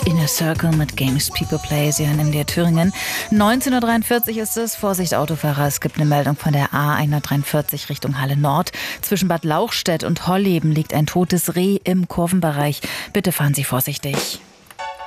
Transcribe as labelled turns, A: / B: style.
A: Inner Circle mit Games People Play. Sie hören MDR Thüringen. 19:43 Uhr ist es. Vorsicht Autofahrer, es gibt eine Meldung von der A143 Richtung Halle Nord. Zwischen Bad Lauchstädt und Holleben liegt ein totes Reh im Kurvenbereich. Bitte fahren Sie vorsichtig.